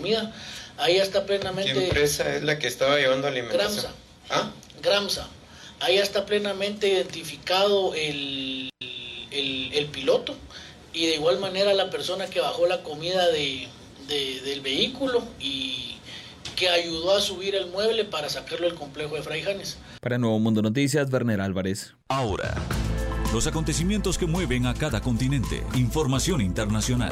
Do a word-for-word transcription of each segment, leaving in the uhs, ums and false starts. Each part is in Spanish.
comida. Ahí está plenamente... ¿Qué empresa es la que estaba llevando alimentación? Gramsa. ¿Ah? Gramsa. Ahí está plenamente identificado el, el, el piloto y de igual manera la persona que bajó la comida de, de, del vehículo y que ayudó a subir el mueble para sacarlo del complejo de Fray Janes. Para Nuevo Mundo Noticias, Werner Álvarez. Ahora, los acontecimientos que mueven a cada continente. Información internacional.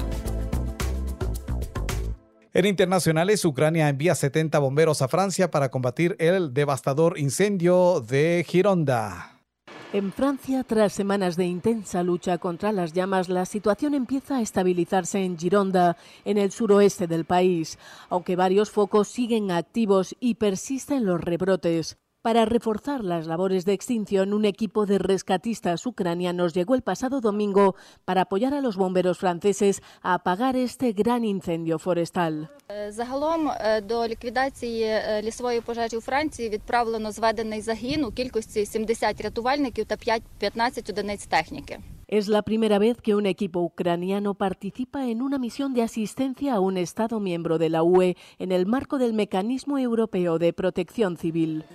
En internacionales, Ucrania envía setenta bomberos a Francia para combatir el devastador incendio de Gironda. En Francia, tras semanas de intensa lucha contra las llamas, la situación empieza a estabilizarse en Gironda, en el suroeste del país, aunque varios focos siguen activos y persisten los rebrotes. Para reforzar las labores de extinción, un equipo de rescatistas ucranianos llegó el pasado domingo para apoyar a los bomberos franceses a apagar este gran incendio forestal. Загалом до ліквідації лісової пожежі у Франції відправлено зведений загін у кількості сімдесят рятувальників та п'ятнадцять одиниць техніки. Es la primera vez que un equipo ucraniano participa en una misión de asistencia a un Estado miembro de la U E en el marco del Mecanismo Europeo de Protección Civil.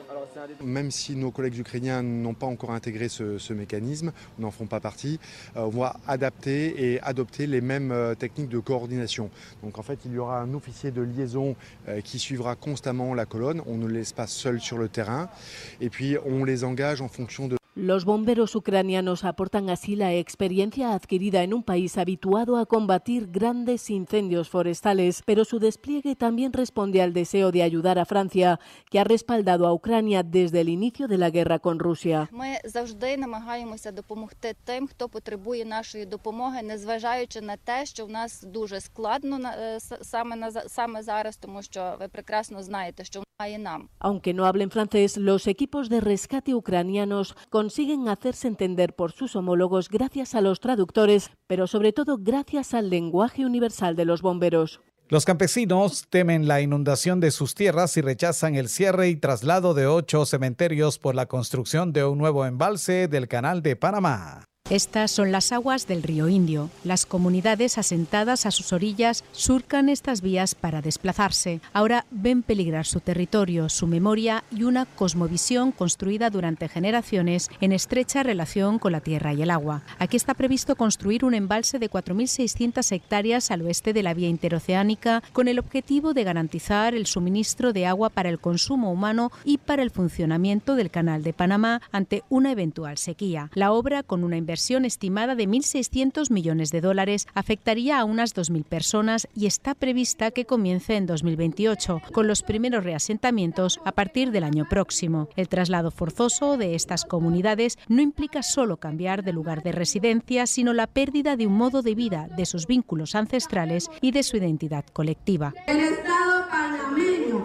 Même si nos collègues ukrainiens n'ont pas encore intégré ce, ce mécanisme, n'en font pas partie, euh, on va adapter et adopter les mêmes euh, techniques de coordination. Donc en fait, il y aura un officier de liaison euh, qui suivra constamment la colonne, on ne les laisse pas seuls sur le terrain, et puis on les engage en fonction de... Los bomberos ucranianos aportan así la experiencia adquirida en un país habituado a combatir grandes incendios forestales, pero su despliegue también responde al deseo de ayudar a Francia, que ha respaldado a Ucrania desde el inicio de la guerra con Rusia. Ми завжди намагаємося допомогти тим, хто потребує нашої допомоги, незважаючи на те, що в нас дуже складно саме на саме зараз, тому що ви прекрасно знаєте, що немає нам. Aunque no hablen francés, los equipos de rescate ucranianos consiguen hacerse entender por sus homólogos gracias a los traductores, pero sobre todo gracias al lenguaje universal de los bomberos. Los campesinos temen la inundación de sus tierras y rechazan el cierre y traslado de ocho cementerios por la construcción de un nuevo embalse del Canal de Panamá. Estas son las aguas del río Indio. Las comunidades asentadas a sus orillas surcan estas vías para desplazarse. Ahora ven peligrar su territorio, su memoria y una cosmovisión construida durante generaciones en estrecha relación con la tierra y el agua. Aquí está previsto construir un embalse de cuatro mil seiscientas hectáreas al oeste de la vía interoceánica con el objetivo de garantizar el suministro de agua para el consumo humano y para el funcionamiento del Canal de Panamá ante una eventual sequía. La obra, con una inversión estimada de mil seiscientos millones de dólares, afectaría a unas dos mil personas y está prevista que comience en dos mil veintiocho, con los primeros reasentamientos a partir del año próximo. El traslado forzoso de estas comunidades no implica solo cambiar de lugar de residencia, sino la pérdida de un modo de vida, de sus vínculos ancestrales y de su identidad colectiva. El Estado panameño,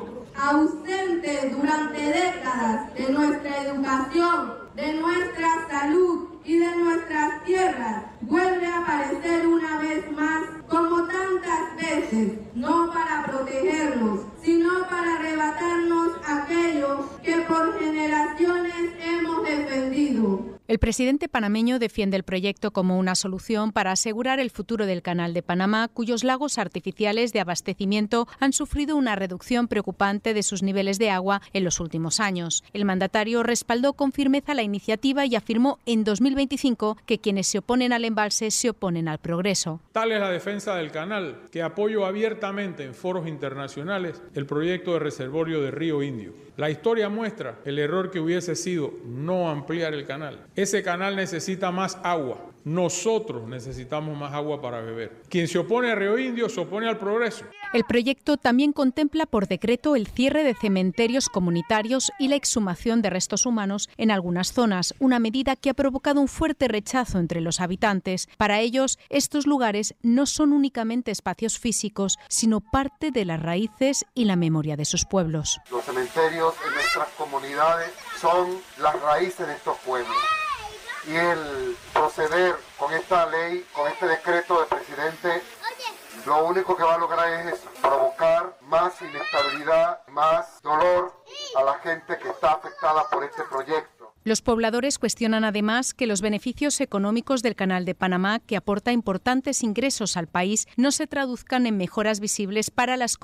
ausente durante décadas de nuestra educación, de nuestra salud y de nuestras tierras, vuelve a aparecer una vez más, como tantas veces, no para protegernos, sino para arrebatarnos aquello que por generaciones hemos defendido. El presidente panameño defiende el proyecto como una solución para asegurar el futuro del Canal de Panamá, cuyos lagos artificiales de abastecimiento han sufrido una reducción preocupante de sus niveles de agua en los últimos años. El mandatario respaldó con firmeza la iniciativa y afirmó en dos mil veinticinco que quienes se oponen al embalse se oponen al progreso. Tal es la defensa del canal que apoyo abiertamente en foros internacionales el proyecto de reservorio de Río Indio. La historia muestra el error que hubiese sido no ampliar el canal. Ese canal necesita más agua. Nosotros necesitamos más agua para beber. Quien se opone a Río Indio se opone al progreso. El proyecto también contempla por decreto el cierre de cementerios comunitarios y la exhumación de restos humanos en algunas zonas, una medida que ha provocado un fuerte rechazo entre los habitantes. Para ellos, estos lugares no son únicamente espacios físicos, sino parte de las raíces y la memoria de sus pueblos. Los cementerios en nuestras comunidades son las raíces de estos pueblos. Y el proceder con esta ley, con este decreto del presidente, lo único que va a lograr es eso, provocar más inestabilidad, más dolor a la gente que está afectada por este proyecto. Los pobladores cuestionan además que los beneficios económicos del Canal de Panamá, que aporta importantes ingresos al país, no se traduzcan en mejoras visibles para las